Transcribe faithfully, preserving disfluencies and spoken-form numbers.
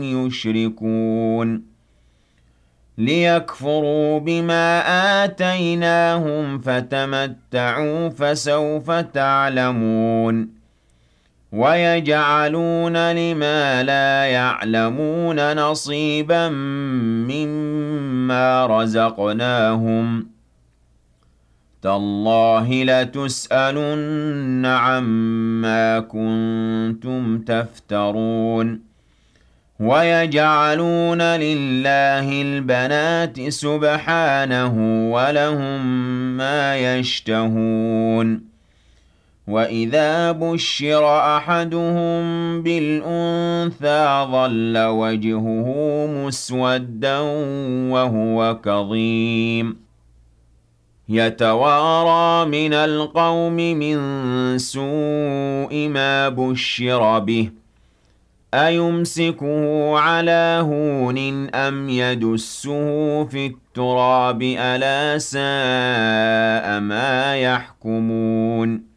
يشركون ليكفروا بما آتيناهم فتمتعوا فسوف تعلمون ويجعلون لما لا يعلمون نصيبا مما رزقناهم تالله لتسألن عما كنتم تفترون ويجعلون لله البنات سبحانه ولهم ما يشتهون وإذا بشر أحدهم بالأنثى ظل وجهه مسودا وهو كظيم يتوارى من القوم من سوء ما بشر به أيمسكه على هون أم يدسه في التراب ألا ساء ما يحكمون